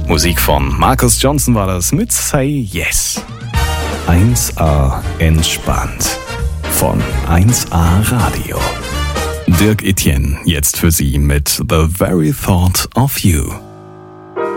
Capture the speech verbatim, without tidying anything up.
Musik von Marcus Johnson war das mit Say Yes. eins A entspannt von eins A Radio. Dirk Etienne jetzt für Sie mit The Very Thought of You.